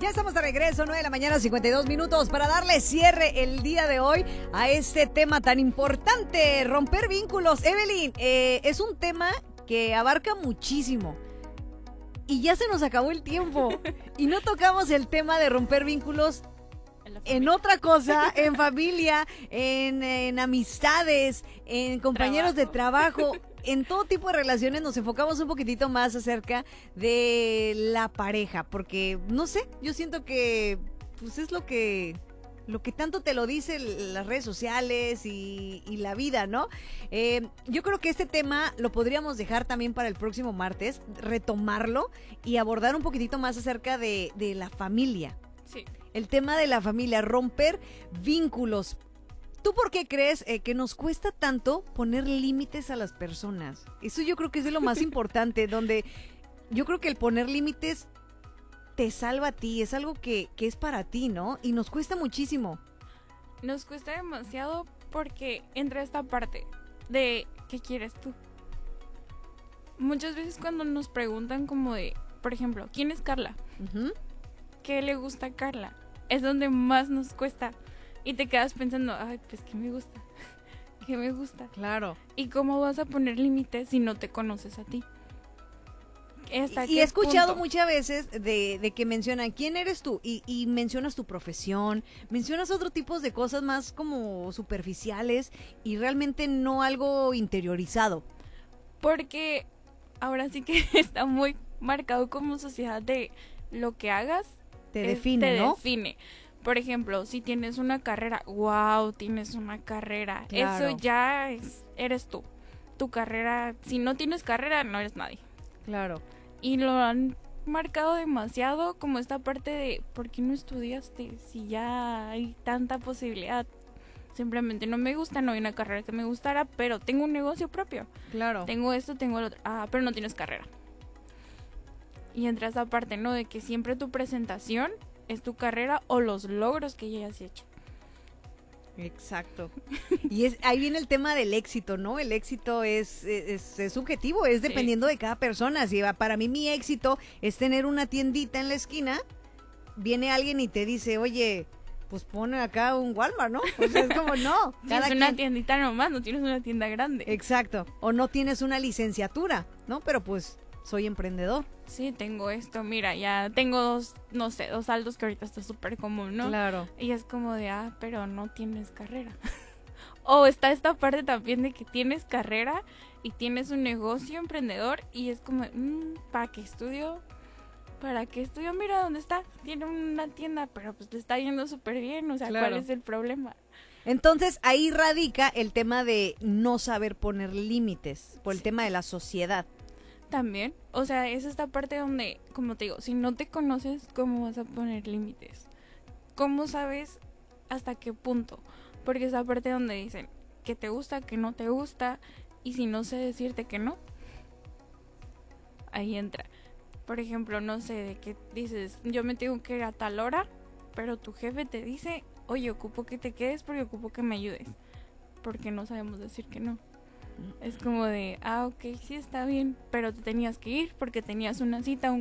Ya estamos de regreso, 9 de la mañana, 52 minutos, para darle cierre el día de hoy a este tema tan importante, romper vínculos. Evelyn, es un tema que abarca muchísimo y ya se nos acabó el tiempo y no tocamos el tema de romper vínculos en otra cosa, en familia, en amistades, en compañeros de trabajo. En todo tipo de relaciones nos enfocamos un poquitito más acerca de la pareja, porque no sé, yo siento que pues es lo que tanto te lo dicen las redes sociales y la vida, ¿no? Yo creo que este tema lo podríamos dejar también para el próximo martes, retomarlo y abordar un poquitito más acerca de la familia. Sí. El tema de la familia, romper vínculos. ¿Tú por qué crees que nos cuesta tanto poner límites a las personas? Eso yo creo que es de lo más importante, donde yo creo que el poner límites te salva a ti, es algo que es para ti, ¿no? Y nos cuesta muchísimo. Nos cuesta demasiado porque entra esta parte de ¿qué quieres tú? Muchas veces cuando nos preguntan como de, por ejemplo, ¿quién es Carla? Uh-huh. ¿Qué le gusta a Carla? Es donde más nos cuesta. Y te quedas pensando, ay, pues, ¿qué me gusta? ¿Qué me gusta? Claro. ¿Y cómo vas a poner límites si no te conoces a ti? Y he escuchado muchas veces de que mencionan quién eres tú y mencionas tu profesión, mencionas otro tipo de cosas más como superficiales y realmente no algo interiorizado. Porque ahora sí que está muy marcado como sociedad de lo que hagas te define, ¿no? Te define. Por ejemplo, si tienes una carrera, wow, tienes una carrera. Claro. Eso ya eres tú. Tu carrera, si no tienes carrera, no eres nadie. Claro. Y lo han marcado demasiado como esta parte de ¿por qué no estudiaste? Si ya hay tanta posibilidad. Simplemente no me gusta, no hay una carrera que me gustara, pero tengo un negocio propio. Claro. Tengo esto, tengo lo otro. Ah, pero no tienes carrera. Y entra esa parte, ¿no? De que siempre tu presentación es tu carrera o los logros que ya has hecho. Exacto. Y ahí viene el tema del éxito, ¿no? El éxito es subjetivo, es dependiendo de cada persona. Si para mí mi éxito es tener una tiendita en la esquina, viene alguien y te dice, oye, pues pone acá un Walmart, ¿no? Pues es como, no. Tienes una tiendita nomás, no tienes una tienda grande. Exacto. O no tienes una licenciatura, ¿no? Pero pues soy emprendedor. Sí, tengo esto, mira, ya tengo dos saldos que ahorita está súper común, ¿no? Claro. Y es como de, pero no tienes carrera. O está esta parte también de que tienes carrera y tienes un negocio emprendedor y es como, ¿para qué estudio? ¿Para qué estudio? Mira dónde está, tiene una tienda, pero pues le está yendo súper bien, o sea, claro. ¿Cuál es el problema? Entonces ahí radica el tema de no saber poner límites por el tema de la sociedad. También, o sea, es esta parte donde, como te digo, si no te conoces, ¿cómo vas a poner límites? ¿Cómo sabes hasta qué punto? Porque esa parte donde dicen que te gusta, que no te gusta, y si no sé decirte que no, ahí entra. Por ejemplo, no sé, de que dices, yo me tengo que ir a tal hora, pero tu jefe te dice, oye, ocupo que te quedes porque ocupo que me ayudes. Porque no sabemos decir que no. Es como de, ok, sí está bien, pero te tenías que ir porque tenías una cita, un